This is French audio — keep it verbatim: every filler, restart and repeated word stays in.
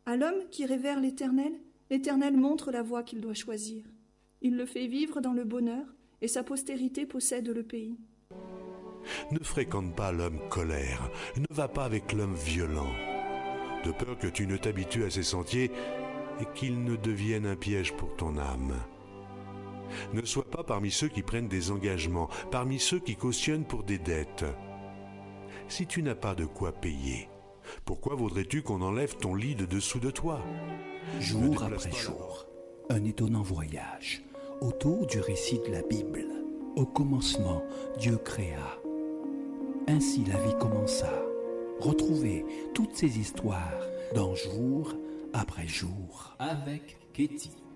À l'homme qui révère l'Éternel, l'Éternel montre la voie qu'il doit choisir. Il le fait vivre dans le bonheur, et sa postérité possède le pays. Ne fréquente pas l'homme colère, ne va pas avec l'homme violent, de peur que tu ne t'habitues à ses sentiers et qu'il ne devienne un piège pour ton âme. Ne sois pas parmi ceux qui prennent des engagements, parmi ceux qui cautionnent pour des dettes. Si tu n'as pas de quoi payer, pourquoi voudrais-tu qu'on enlève ton lit de dessous de toi? Jour après jour, un étonnant voyage autour du récit de la Bible. Au commencement, Dieu créa. Ainsi la vie commença. Retrouvez toutes ces histoires dans Jour après jour avec Katie.